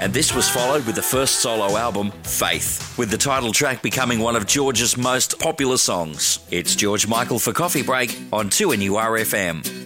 and this was followed with the first solo album, Faith, with the title track becoming one of George's most popular songs. It's George Michael for Coffee Break on 2NURFM.